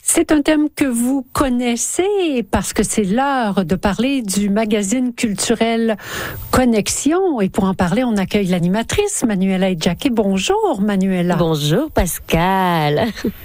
C'est un thème que vous connaissez parce que c'est l'heure de parler du magazine culturel Connexion. Et pour en parler, on accueille l'animatrice Manuela Edjake. Bonjour Manuela. Bonjour Pascal.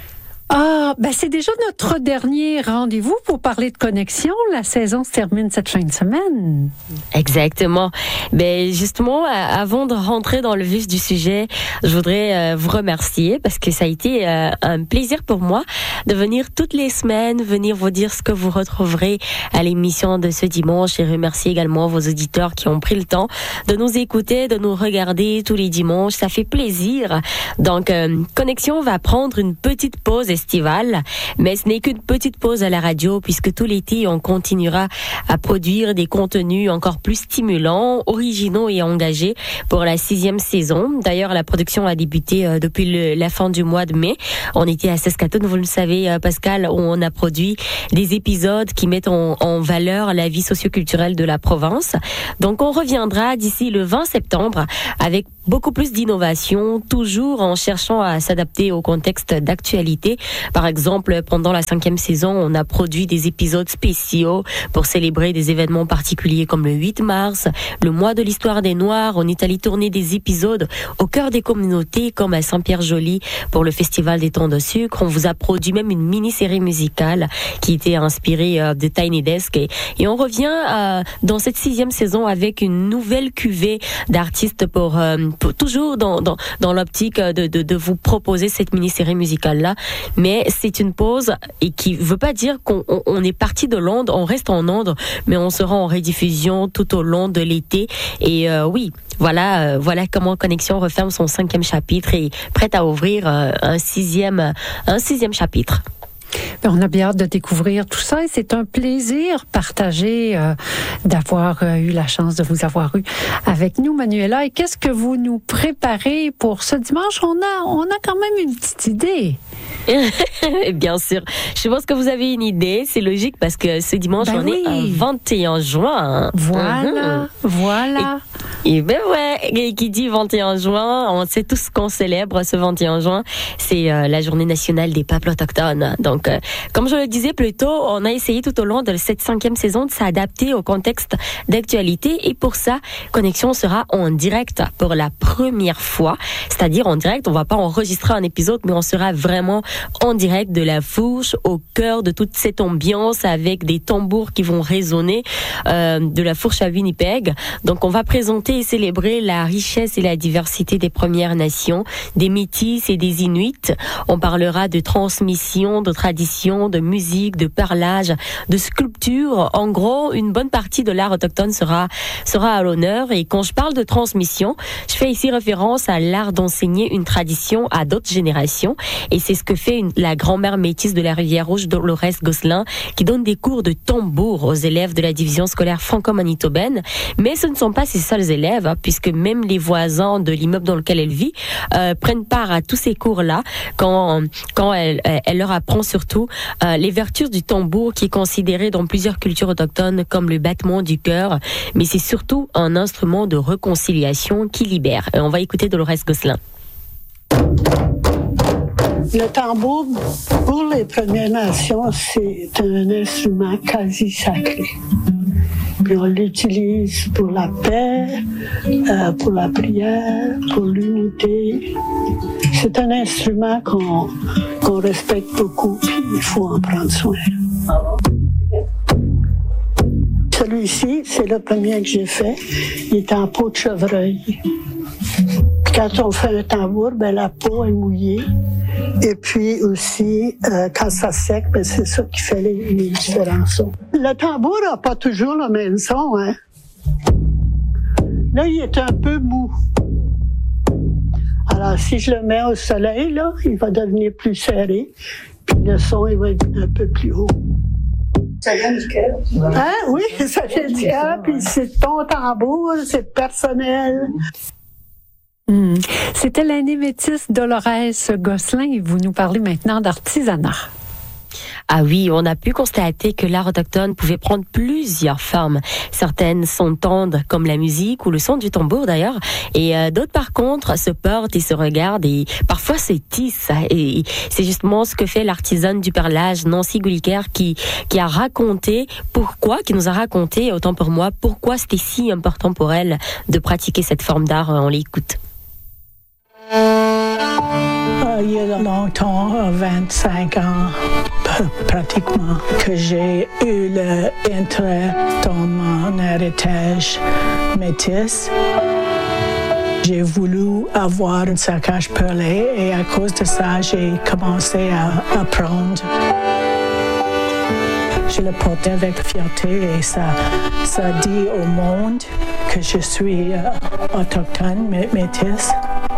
C'est déjà notre dernier rendez-vous pour parler de Connexion. La saison se termine cette fin de semaine. Exactement. Justement, avant de rentrer dans le vif du sujet, je voudrais vous remercier parce que ça a été un plaisir pour moi de venir toutes les semaines, venir vous dire ce que vous retrouverez à l'émission de ce dimanche et remercier également vos auditeurs qui ont pris le temps de nous écouter, de nous regarder tous les dimanches. Ça fait plaisir. Donc, Connexion va prendre une petite pause estivale, mais ce n'est qu'une petite pause à la radio puisque tout l'été, on continuera à produire des contenus encore plus stimulants, originaux et engagés pour la 6e saison. D'ailleurs, la production a débuté depuis la fin du mois de mai. On était à Saskatoon, vous le savez, Pascal, où on a produit des épisodes qui mettent en valeur la vie socioculturelle de la province. Donc, on reviendra d'ici le 20 septembre avec beaucoup plus d'innovation, toujours en cherchant à s'adapter au contexte d'actualité. Par exemple, pendant la 5e saison, on a produit des épisodes spéciaux pour célébrer des événements particuliers comme le 8 mars, le mois de l'histoire des Noirs. On est allé tourner des épisodes au cœur des communautés comme à Saint-Pierre-Joly pour le Festival des Tons de Sucre. On vous a produit même une mini-série musicale qui était inspirée de Tiny Desk. Et on revient dans cette 6e saison avec une nouvelle cuvée d'artistes pour toujours dans l'optique de vous proposer cette mini-série musicale-là. Mais c'est une pause et qui veut pas dire qu'on est parti de Londres, on reste en Londres, mais on sera en rediffusion tout au long de l'été. Et oui, voilà comment Connexion referme son 5e chapitre et prête à ouvrir un 6e chapitre. On a bien hâte de découvrir tout ça et c'est un plaisir partagé d'avoir eu la chance de vous avoir eu avec nous, Manuela. Et qu'est-ce que vous nous préparez pour ce dimanche? On a quand même une petite idée. Bien sûr. Je pense que vous avez une idée. C'est logique parce que ce dimanche, on est un 21 juin. Voilà. Et qui dit 21 juin, on sait tous qu'on célèbre ce 21 juin. C'est la journée nationale des peuples autochtones. Donc, comme je le disais plus tôt, on a essayé tout au long de cette 5e saison de s'adapter au contexte d'actualité. Et pour ça, Connexion sera en direct pour la première fois. C'est-à-dire en direct, on va pas enregistrer un épisode, mais on sera vraiment en direct de la fourche, au cœur de toute cette ambiance avec des tambours qui vont résonner de la fourche à Winnipeg. Donc, on va présenter et célébrer la richesse et la diversité des Premières Nations, des Métis et des Inuits. On parlera de transmission, de tradition, de musique, de parlage, de sculpture. En gros, une bonne partie de l'art autochtone sera à l'honneur. Et quand je parle de transmission, je fais ici référence à l'art d'enseigner une tradition à d'autres générations. Et c'est ce que fait la grand-mère métisse de la Rivière-Rouge, Dolores Gosselin, qui donne des cours de tambour aux élèves de la division scolaire franco-manitobaine. Mais ce ne sont pas ses seuls élèves, puisque même les voisins de l'immeuble dans lequel elle vit prennent part à tous ces cours-là quand elle leur apprend surtout les vertus du tambour qui est considéré dans plusieurs cultures autochtones comme le battement du cœur, mais c'est surtout un instrument de réconciliation qui libère. Et on va écouter Dolores Gosselin. Le tambour, pour les Premières Nations, c'est un instrument quasi sacré. Puis on l'utilise pour la paix, pour la prière, pour l'unité. C'est un instrument qu'on respecte beaucoup, puis il faut en prendre soin. Celui-ci, c'est le premier que j'ai fait. Il est en peau de chevreuil. Puis quand on fait un tambour, la peau est mouillée. Et puis aussi, quand ça sec, c'est ça qui fait les différents sons. Le tambour n'a pas toujours le même son, hein. Là, il est un peu mou. Alors, si je le mets au soleil, là, il va devenir plus serré. Puis le son, il va être un peu plus haut. Ça vient du cœur. Hein? Oui, ça vient du cœur. Puis c'est ton tambour, c'est personnel. C'était l'animatrice Dolores Gosselin et vous nous parlez maintenant d'artisanat. Ah oui, on a pu constater que l'art autochtone pouvait prendre plusieurs formes. Certaines s'entendent comme la musique ou le son du tambour d'ailleurs, et d'autres par contre se portent et se regardent et parfois se tissent. Et c'est justement ce que fait l'artisane du perlage Nancy Gulliker qui a raconté qui nous a raconté, autant pour moi, pourquoi c'était si important pour elle de pratiquer cette forme d'art. On l'écoute. Il y a longtemps, 25 ans pratiquement, que j'ai eu l'intérêt dans mon héritage métis. J'ai voulu avoir un sacoche perlé et à cause de ça, j'ai commencé à apprendre. Je le porte avec fierté et ça dit au monde que je suis autochtone, métisse.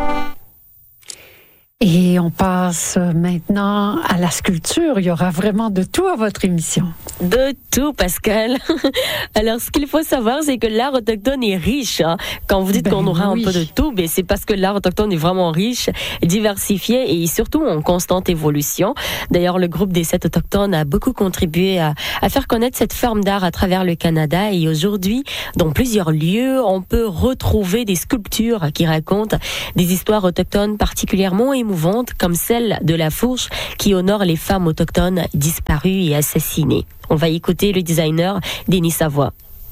Et on passe maintenant à la sculpture. Il y aura vraiment de tout à votre émission. De tout, Pascal. Alors, ce qu'il faut savoir, c'est que l'art autochtone est riche. Hein. Quand vous dites qu'on aura un peu de tout, c'est parce que l'art autochtone est vraiment riche, diversifié et surtout en constante évolution. D'ailleurs, le groupe des 7 autochtones a beaucoup contribué à faire connaître cette forme d'art à travers le Canada. Et aujourd'hui, dans plusieurs lieux, on peut retrouver des sculptures qui racontent des histoires autochtones particulièrement émouvantes, comme celle de la fourche qui honore les femmes autochtones disparues et assassinées. On va écouter le designer Denis Savoie.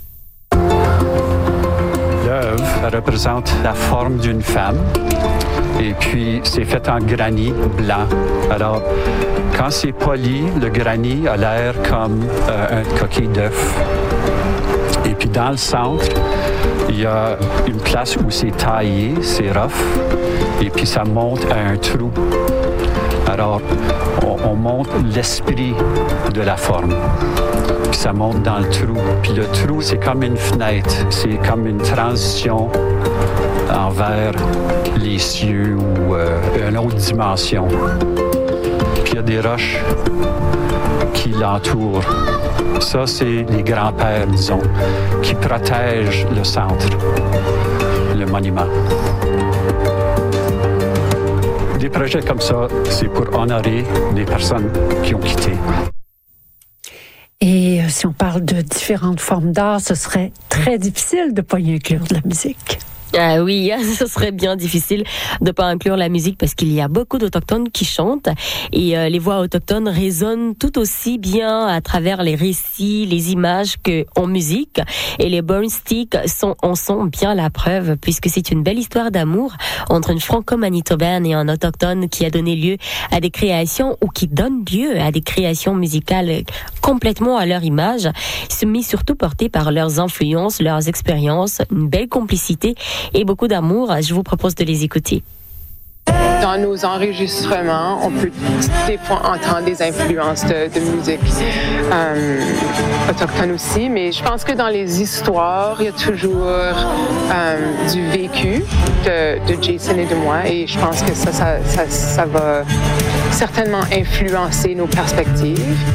L'œuvre représente la forme d'une femme et puis c'est fait en granit blanc. Alors, quand c'est poli, le granit a l'air comme un coquille d'œuf. Et puis dans le centre, il y a une place où c'est taillé, c'est rough, et puis ça monte à un trou. Alors, on monte l'esprit de la forme. Puis ça monte dans le trou. Puis le trou, c'est comme une fenêtre. C'est comme une transition envers les cieux ou une autre dimension. Puis il y a des roches qui l'entourent. Ça, c'est les grands-pères, disons, qui protègent le centre, le monument. Des projets comme ça, c'est pour honorer les personnes qui ont quitté. Et si on parle de différentes formes d'art, ce serait très difficile de ne pas y inclure de la musique. Ah oui, ce serait bien difficile de pas inclure la musique parce qu'il y a beaucoup d'autochtones qui chantent et les voix autochtones résonnent tout aussi bien à travers les récits, les images que en musique. Et les burn sticks en sont bien la preuve puisque c'est une belle histoire d'amour entre une franco-manitobaine et un autochtone qui a donné lieu à des créations ou qui donne lieu à des créations musicales complètement à leur image, mais surtout portées par leurs influences, leurs expériences, une belle complicité et beaucoup d'amour. Je vous propose de les écouter. Dans nos enregistrements, on peut des fois entendre des influences de musique autochtone aussi, mais je pense que dans les histoires, il y a toujours du vécu de Jason et de moi, et je pense que ça va certainement influencer nos perspectives.